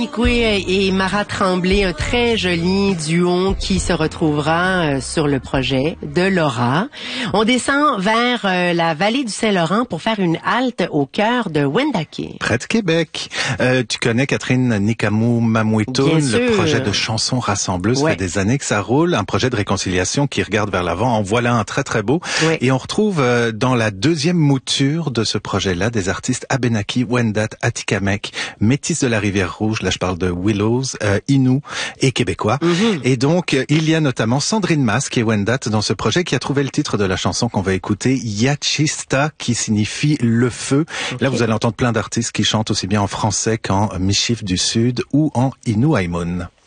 Coué et Mara Tremblay, un très joli duo qui se retrouvera sur le projet de Laura. On descend vers la vallée du Saint-Laurent pour faire une halte au cœur de Wendake. Près de Québec. Tu connais Catherine Nikamu-Mamuitoun, le projet de chansons rassembleuses. Ça fait des années que ça roule. Un projet de réconciliation qui regarde vers l'avant. En voilà un très très beau. Ouais. Et on retrouve dans la deuxième mouture de ce projet-là des artistes Abenaki, Wendat, Atikamek, Métis de la Rivière-Rouge. Là, je parle de Willows, Innu et Québécois. Et donc, il y a notamment Sandrine Mas, qui est Wendat, dans ce projet, qui a trouvé le titre de la chanson qu'on va écouter, Yachista, qui signifie le feu. Là, vous allez entendre plein d'artistes qui chantent aussi bien en français qu'en Michif du Sud ou en Innu Aimun.